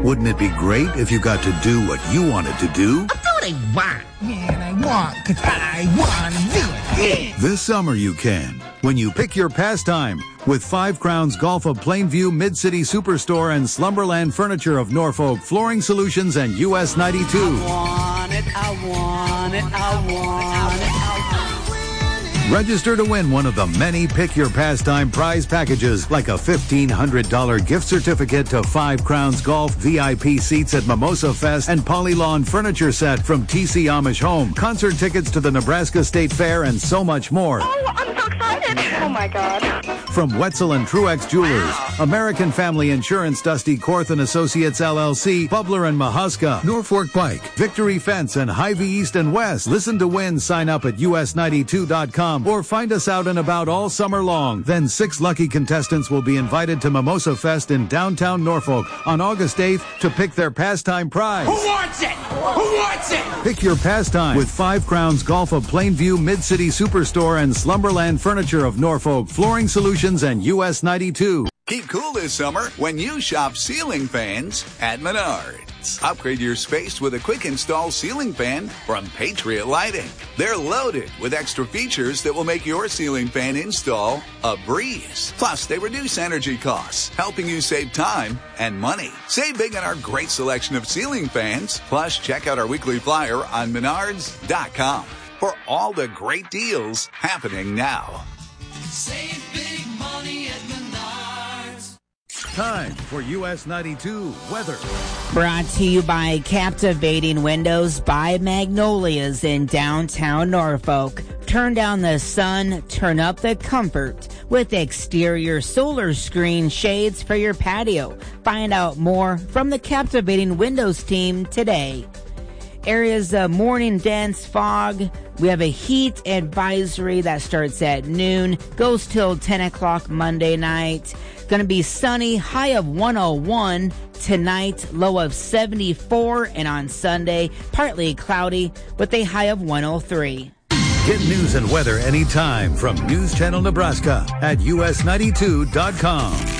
Wouldn't it be great if you got to do what you wanted to do? I do what I want. Yeah, and I want because I want to do it. Yeah. This summer you can, when you pick your pastime with 5 Crowns Golf of Plainview, Mid-City Superstore, and Slumberland Furniture of Norfolk, Flooring Solutions, and US 92. I want it, I want it, I want it, I want it. Register to win one of the many Pick Your Pastime prize packages, like a $1,500 gift certificate to 5 Crowns Golf, VIP seats at Mimosa Fest, and Polylawn furniture set from TC Amish Home, concert tickets to the Nebraska State Fair, and so much more. Oh, I'm so excited. Oh, my God. From Wetzel and Truex Jewelers, American Family Insurance, Dusty Korth and Associates LLC, Bubler and Mahuska, Norfolk Bike, Victory Fence, and Hy-Vee East and West. Listen to win. Sign up at us92.com or find us out and about all summer long. Then 6 lucky contestants will be invited to Mimosa Fest in downtown Norfolk on August 8th to pick their pastime prize. Who wants it? Who wants it? Pick your pastime with 5 Crowns Golf of Plainview, Mid-City Superstore, and Slumberland Furniture of Norfolk, Flooring Solutions, and US 92. Keep cool this summer when you shop ceiling fans at Menards. Upgrade your space with a quick install ceiling fan from Patriot Lighting. They're loaded with extra features that will make your ceiling fan install a breeze. Plus, they reduce energy costs, helping you save time and money. Save big on our great selection of ceiling fans. Plus, check out our weekly flyer on Menards.com for all the great deals happening now. Save big money at Menards. Time for US 92 weather. Brought to you by Captivating Windows by Magnolias in downtown Norfolk. Turn down the sun, turn up the comfort with exterior solar screen shades for your patio. Find out more from the Captivating Windows team today. Areas of morning dense fog. We have a heat advisory that starts at noon, goes till 10 o'clock Monday night. Going to be sunny, high of 101 tonight, low of 74, and on Sunday, partly cloudy with a high of 103. Get news and weather anytime from News Channel Nebraska at us92.com.